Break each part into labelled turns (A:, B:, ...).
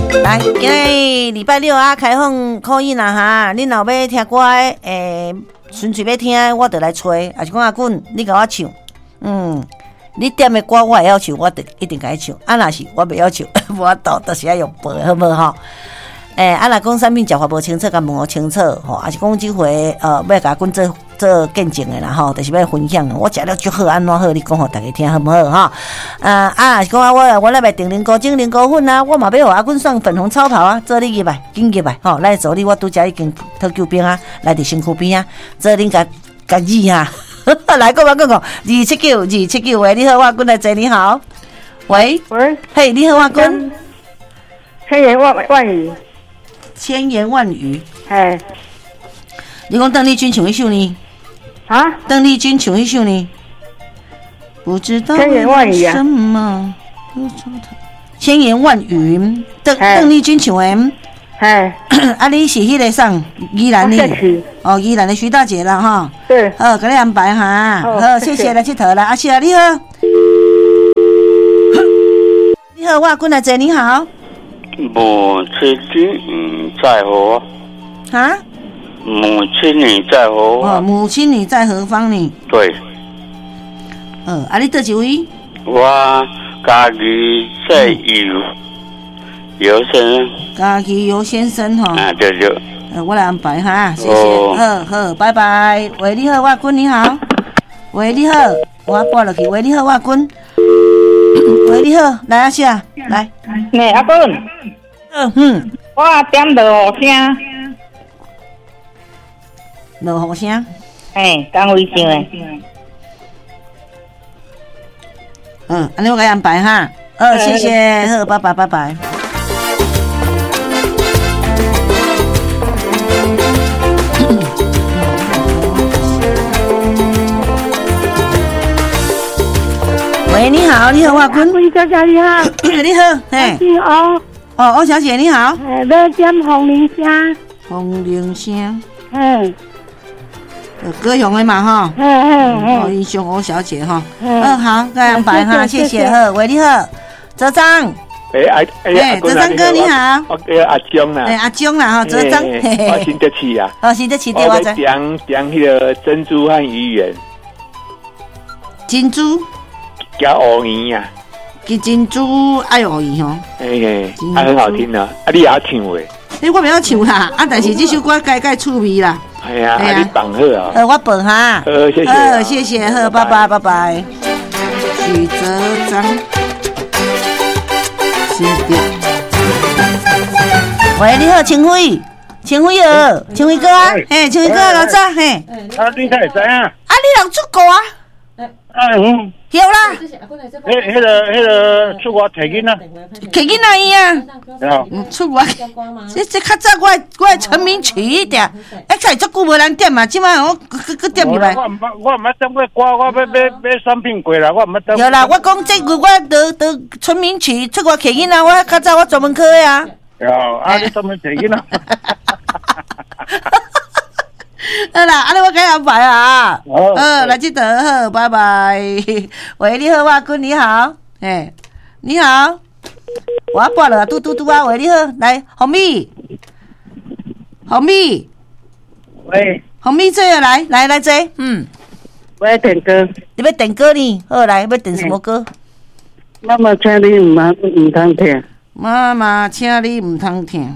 A: 来，因为礼拜六啊开放可以啦哈，恁若要听歌纯粹要听，我就来吹，还是讲阿滚，你甲我唱，你点的歌我会晓唱，我一定甲你唱。啊，若是我袂晓唱，无法度，就是要用背，好无吼？啊，若讲啥物讲法无清楚，甲问我清楚吼，还是讲即回要甲阮做见证的啦吼，就是要分享。我食了足好，安怎好？你讲互大家听好唔好哈？是讲我来卖定零高精零高粉啊，我嘛要互阿滚送粉红超跑啊，做你入来，紧入来吼，来做你，我拄则已经特救兵啊，来伫身躯边啊，做恁甲字哈。来，讲279，喂，你好，我滚来坐，你好，喂，嘿，你好，我滚，
B: 千言万语，
A: 千言万语，
B: 嘿，
A: 你讲邓丽君唱一首呢？
B: 啊？
A: 邓丽君唱一首呢？不知道
B: 千言万语啊？
A: 什么？千言万语，邓丽君唱的。
B: 哎，
A: 啊，你是迄个上宜兰的哦，宜兰的徐大姐啦哈。
B: 对。
A: 好，给你安排哈。好，谢谢来佚佗啦，阿是啊，你好。你好，我滚来坐，你好。
C: 母亲你在何？
A: 啊？
C: 母亲你在何？
A: 哦，母亲你在何方呢？
C: 对。
A: 啊，你倒一位？
C: 我家己在游先生，
A: 家己游先生哈。
C: 啊，对。
A: 我来安排哈，谢谢。好，拜拜。喂，你好，我滚，你好。喂，你好，我拨落去。喂，你好，我滚。喂，你好，来阿夏，来。
B: 阿滚。我点落雨声。
A: 落雨声。
B: 讲卫生的。
A: 安尼我给安排哈。谢谢，好，拜拜。喂，你好，我滚。
B: 魏小姐你好，
A: 你好，嘿。欧小姐你好。
B: 要点风铃声。
A: 风铃声。高雄的嘛哈。英雄欧小姐哈。好，该安排哈，谢谢。喂，你好，泽章。泽章哥你好。
D: 我叫阿江啦。
A: 阿江啦哈，泽章。
D: 我新德市啊。
A: 新德市对我知。
D: 讲迄个珍珠和鱼圆。
A: 珍珠。
D: 加乌圆呀，
A: 珍珠爱乌圆吼，
D: 很好听啊！你也要唱喂？
A: 我不要唱啦，但是这首歌改趣味啦。
D: 系啊，你放好啊。
A: 我放哈。
D: 谢谢。
A: 谢谢，好，拜拜。许泽章，新店。喂，你好，清辉儿，清辉哥啊，清辉哥老早嘿。
D: 你才会知啊？
A: 你人出国啊？有啦，
D: 迄个出国摕囡仔，
A: 摕囡仔伊啊，出国，这较早我成名曲一点，才足久无人点嘛，即摆我点入来。
D: 我唔捌点过歌，我要选品过啦，我唔捌点。
A: 有啦，我讲这句我得成名曲，出国摕囡仔，我较早我专门去的啊。
D: 你专门摕囡仔。
A: 好啦，安尼我给你安排啊。来这头好，拜拜。喂，你好，我君你好，你好，我拨了，嘟啊，喂，你好，来，红米，
B: 喂，
A: 红米这个来这，
B: 我要点歌。
A: 你要点歌呢？好，来，要点什么歌？
B: 妈妈，请你唔通听。
A: 妈妈，请你唔通听。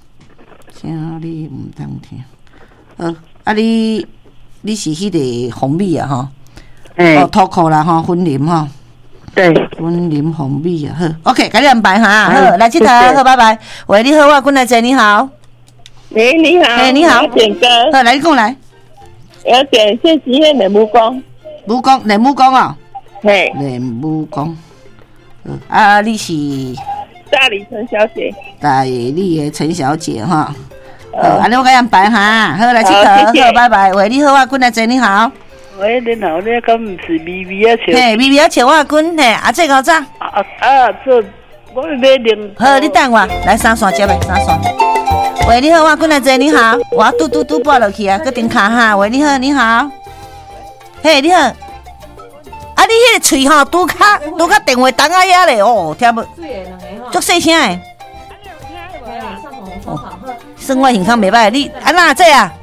A: 你是迄个红米啊哈？脱裤啦哈，婚礼哈。
B: 对，
A: 婚礼红米啊，好 ，OK， 给你安排哈，好，来这头，好，拜拜。喂，你好，我滚来坐，你好。
B: 喂，你好。
A: 你好。
B: 点歌。
A: 好，来，你讲来。
B: 要点谢吉燕的木工。
A: 雷木工啊。
B: 嘿。
A: 雷木工。你是？
B: 大理陈小姐。
A: 大理的陈小姐哈。安尼我给你安排哈，好，来这头，好，拜拜。喂，你好，我滚来坐，你好。
B: 喂，你好，你敢唔是微微啊笑？
A: 微微啊笑，我滚这个咋？
B: 这我要零。
A: 好，你等我，来三线接呗，三线。喂，你好，我滚来坐，你好，我嘟拨落去啊，搁顶卡哈。喂，你好，你好。嘿，你好。你迄个喙吼，拄卡电话筒仔遐咧哦，听无？足细声诶。 生活健康袂歹，你安那这啊？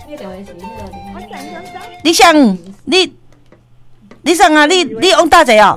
A: 你想你上啊？你往大济哦？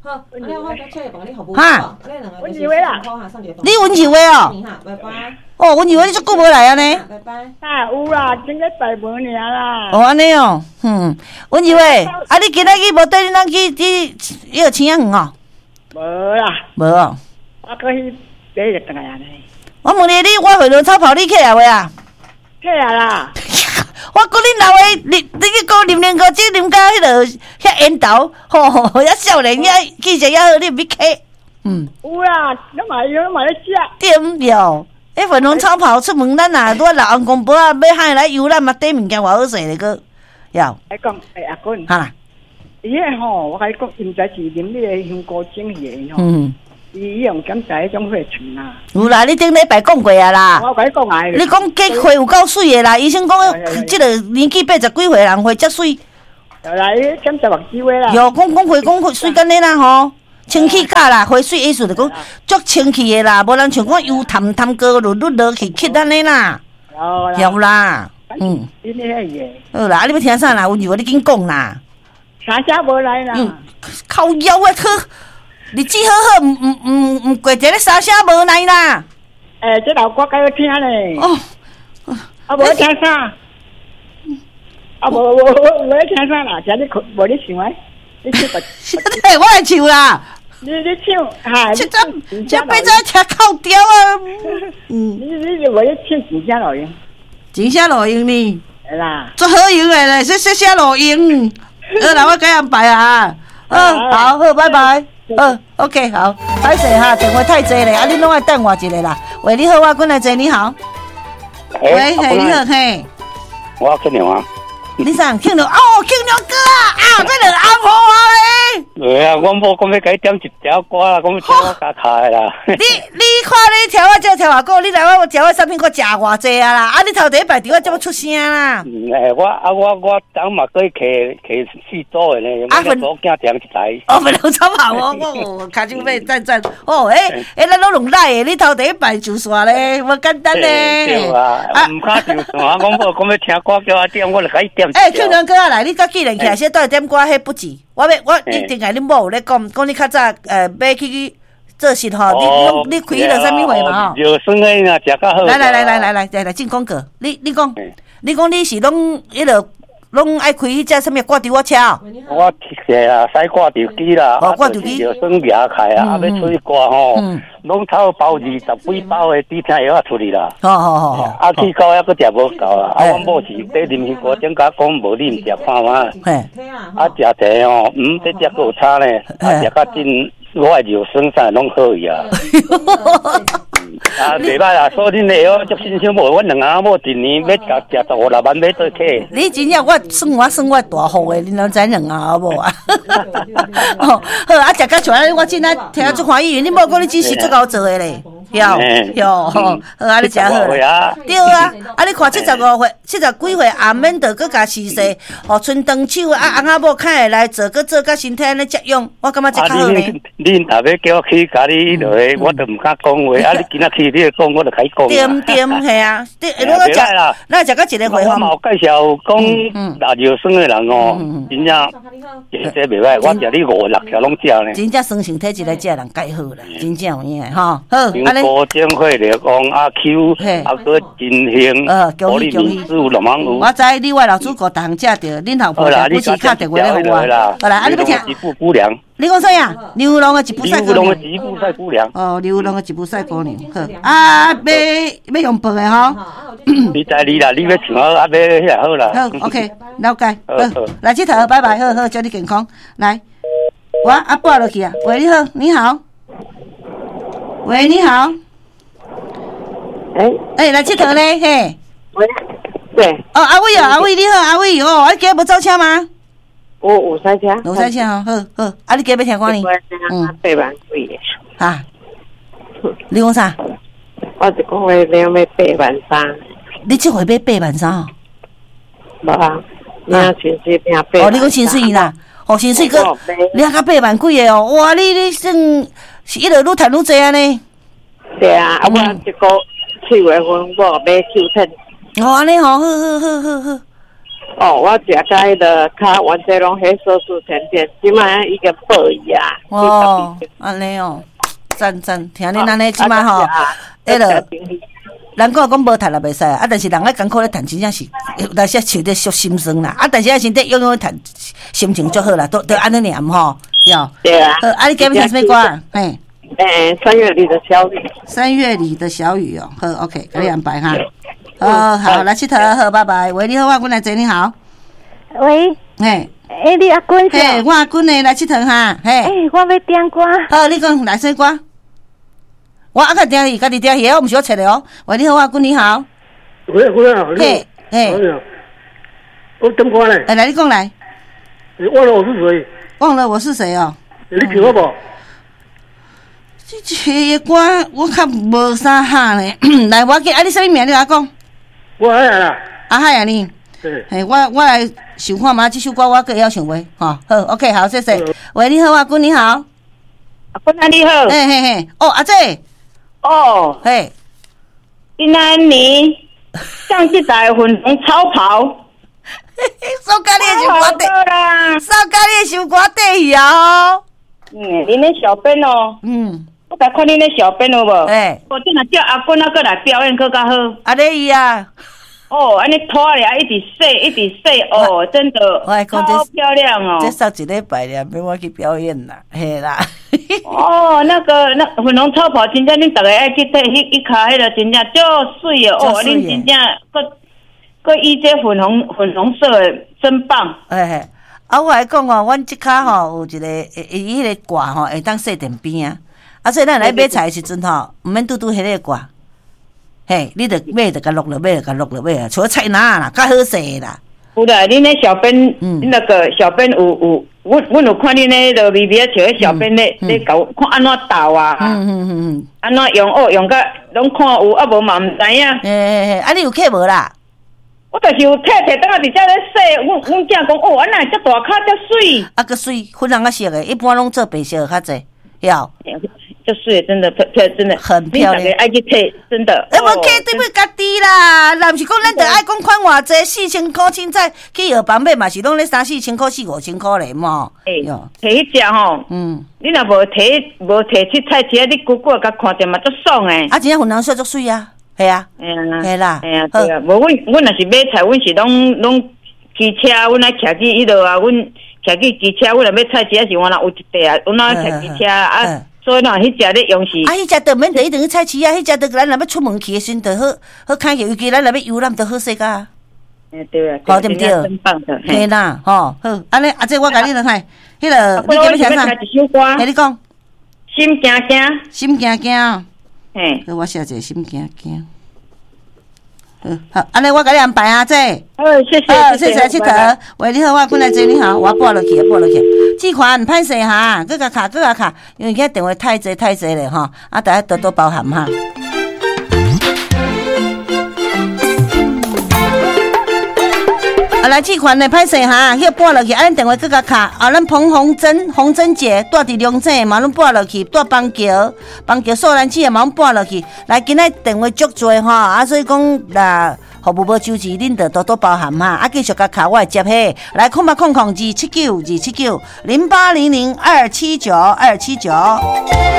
A: 哈？
B: 文志伟啦，
A: 你文志伟哦？哦，文志伟你足久无来啊呢？
B: 啊有啦，今个拜无尔啦。
A: 哦，安尼哦，文志伟，啊，你今仔日无带恁人去迄个青阳园哦？
B: 无啦，
A: 无哦。
B: 我过去第一日转来安尼。
A: 我问你我回轮超跑你起来未啊？
B: 起来啦。
A: 我讲恁老诶，你去讲啉两个酒，啉到迄落遐烟头，吼，遐少年遐记者遐好，你毋要起？
B: 有啦，咱嘛咧食。
A: 对毋对？迄粉红超跑出门，咱若拄老翁公婆啊，要喊来游览嘛，缀物件偌好势咧个，要。
B: 来讲，阿君。
A: 哈啦。
B: 伊个吼，我甲你讲，毋知是啉你个香菇精个吼。伊用检查迄种血清啦。有
A: 啦，你顶礼拜讲过啊啦。
B: 我甲你讲啊。
A: 你讲这血有够水的啦，医生讲，即个年纪80几岁人血遮水。
B: 就来检查目睭个啦。
A: 有讲血水干咧啦吼，清气假啦，血水意思就讲足清气的啦，无人像讲油淡高落落去吸安尼啦。有啦，
B: 你迄个。
A: 好啦，啊你要听啥啦？文志伟，你紧讲啦。
B: 啥声无来啦？
A: 靠腰啊，呵！日子好，唔过一个三声无来啦。
B: 这老歌该要听咧。
A: 哦，
B: 啊，无听啥？啊，无听啥啦？只你无你唱诶，你唱个。
A: 我来唱啦。
B: 你唱，哈。
A: 这变做听靠调啊。
B: 你就无你唱真声录音。
A: 真声录音呢？
B: 系啦。
A: 做好用诶咧，说声录音。好啦，我该安排啊。好，拜拜。OK， 好，歹势哈，电话太济咧，啊，你拢爱等我一下啦。喂，你好，我滚来坐，你好。喂，你好，嘿。
C: 我去电话。
A: 你啥？庆良哥啊，这个阿婆啊咧。
C: 对啊，我某讲要甲你点一条歌啦，讲要听我加卡的啦。
A: 你看你听我这听话讲，你来我食我产品，我食偌济啊啦！啊，你头第一摆伫我这么出声啦。
C: 我当嘛可以摕四组的呢，我组囝点一台。
A: 哦，不能吵嘛，我卡就被赞。哦，咱拢两赖的，你头第一摆就煞咧，无简单咧。
C: 对啊，唔敢就算，我某讲要听歌叫我点，我就甲伊点。
A: 庆良哥啊，来，你甲既然起来，先带点歌，迄不止。我一定甲恁某有咧讲你较早要去做事吼，你开迄个啥物会嘛吼？
C: 就算诶若食较好。
A: 来，进广告。你讲你是拢迄落拢爱开迄只啥物挂伫我车？
C: 我是啊，使挂著机啦，
A: 挂著机
C: 就算牙开啊，要出去挂吼，拢头包20几包的底听药出去啦。
A: 好。
C: 啊，去到还佫食无够啦，啊，我某是在啉香菇，顶甲讲无啉食看嘛。啊，食茶吼，这只佫有差呢，啊，食较真，我的肉酸啥拢好伊啊。啊，袂歹啦，所以恁的药足新鲜无，阮两个某一年要甲食15-16万买倒起。
A: 你真正我算我大户的，恁拢知两个某啊。好，啊，食甲出来，我真爱听啊足欢喜，恁某讲你真是足够做的咧。有，好，啊，你食好啦。对啊，啊，你看75几岁，也免得搁甲试试，春长手啊，翁仔某看会来做，搁做甲身体安尼接用，我感觉这较好呢。
C: 恁若要叫我去甲你落去，我都毋敢讲话。啊，你今仔去你讲，我就甲你讲。
A: 对，系啊，咱食到一个回访。
C: 我嘛有介绍讲，拿肉酸的人哦，真正这袂歹，我食你5-6条拢食呢。
A: 真正酸性体质来食人介好啦，真正有影吼。好，安尼。
C: 高精会来讲阿 Q， 啊个真兴，
A: 恭喜！我知你我老主顾逐项食着，恁后婆不是敲电话来互我。好啦，你要听。
C: 一步姑娘。
A: 你讲啥呀？牛郎的一步赛姑娘。
C: 牛郎的一步赛姑娘。
A: 哦，牛郎的一步赛姑娘。好，啊，要用报的吼。
C: 你知你啦，你要唱好，啊，要遐好啦。
A: 好 ，OK， 了解。好，来佚佗，拜拜，好，祝你健康。来，我拨落去啊。喂，你好。喂，你好。来佚佗咧，嘿。
B: 喂，对。
A: 哦，阿伟你好，阿伟哦，你今日无走车吗？
B: 有赛车。
A: 有赛车哦，好，啊，你今日要听歌呢
B: ？8万几的。
A: 啊？你讲啥？
B: 我是讲话了要8万3。
A: 你这回买8万3哦？
B: 无啊，你清水拼8万。
A: 哦，你讲清水啦？哦，清水个，你啊，甲8万几的哦？哇，你算是一路愈赚愈济啊呢？
B: 对啊，啊我一个
E: 7月份我要休趁。
A: 哦，安尼吼，好。
E: 哦，我食甲迄个骹原则拢迄手术前片，即摆已经报伊啊。
A: 哦，安尼哦，赞，听恁安尼即摆吼，迄个。人讲无趁也袂使啊，但是人爱艰苦咧趁，真正是有时笑得缩心酸啦。啊，但是啊，身体永远趁，心情足好啦，都安尼念吼，
E: 对啊。
A: 好，你今日听什么歌？嘿
E: ，3月里的小雨。
A: 3月里的小雨哦，好 ，OK， 给你安排哈。好，来佚佗，好，拜拜。喂，你好，我君来坐，你好。
F: 喂。你阿君
A: 是？我阿君呢，来佚佗哈。
F: 我要点歌。
A: 好，你讲来什歌？我阿个点去，家己点去，我唔是我切的哦。喂，你好，阿君你好。
G: 喂，好。
A: 嘿。
G: 我点歌呢？
A: 来，你讲来。
G: 忘了我是谁？
A: 忘了我是谁哦？
G: 你听我无？
A: 这个歌我较无啥哈呢。来，我给你什么名？你来讲。
G: 我海啦。
A: 阿海啊你。对。我来想看嘛，这首歌我个会晓唱袂？好 ，OK， 好，谢谢。喂，你好，阿君你好。
E: 阿君你好。
A: 嘿。哦，阿姐。
E: 哦。
A: 嘿。
E: 今仔年上这台粉红超跑。
A: 扫家你的首歌底，扫家你的首歌底哦。
E: 恁那小编哦。我甲看恁那小编有无？我真若叫阿君啊，过来表演更较好。
A: 安尼伊啊。
E: 哦，安尼拖咧，一直洗哦，真的超漂亮哦。
A: 这上一礼拜了，免我去表演啦，嘿啦。
E: 哦，那粉红超跑，真正恁大家爱去睇，一卡迄个真正足水哦，哦，恁真正佮伊这粉红色的真棒。
A: 我来讲哦，阮即卡吼有一个迄个挂吼，会当洗电边啊，所以咱来买菜的时阵吼，毋免拄迄个挂。嘿，你着买着甲落买啊，除了菜哪啦，较好势啦。
E: 有啦，恁那小编，那个小编有，阮有看恁那个微微笑的小编咧甲我看安怎倒啊，安怎用甲拢看有，啊无嘛毋知影。
A: 啊你有客无啦？
E: 我就是有摕当下伫遮咧洗，阮囝讲哦，安那遮大骹遮水，
A: 啊个水粉红啊色的，一般拢做白色较济，要。
E: 这水真的真的
A: 很漂亮，
E: 爱去睇，真的。
A: 无客对不家己啦，若毋是讲咱着爱讲款偌济，4000块凊彩去药房买嘛是拢咧3-4千块、4-5千块咧嘛。
E: 摕迄只吼，你若无摕去菜市，你久久甲看着嘛足爽诶。
A: 啊，真正粉红色足水啊，系啊，系啦，
E: 对啊。无阮若是买菜，阮是拢骑车，阮来徛去迄落啊，阮徛去骑车，阮若买菜市是我若有一块啊，阮若徛骑车啊。所以迄只咧用是
A: 迄只着免着一定去菜市啊，迄只着咱若要出门去的时阵，着好开起，尤其咱若要游览，着好势个。
E: 对啊，
A: 好对不对？
E: 真棒的。
A: 嘿啦，吼好，安尼这我甲你来看，迄个你今日听啥？嘿，你讲。
E: 心惊惊。
A: 心惊惊。
E: 嘿，
A: 我写一个心惊惊。好，安尼我甲你安排啊，这。谢谢，佚佗。喂，你好，我过来坐，你好，我拨落去。这款歹势哈，搁甲卡，因为电话太济咧吼，啊，大家多多包涵哈。来这款的歹势哈，迄拨落去，咱电话搁甲卡，咱彭红珍姐住伫龙井，嘛拢拨落去，住邦桥素兰市嘛拢拨落去。来，今仔电话足多吼，所以讲啦，服务无周知，恁着多多包涵哈。继续甲卡我会接嘿，来080027928002800。